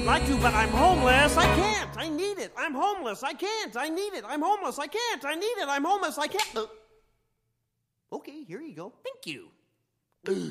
like to, but I'm homeless. I can't. I need it. I'm homeless. I can't. I need it. I'm homeless. I can't. I need it. I'm homeless. I can't. Okay, here you go. Thank you.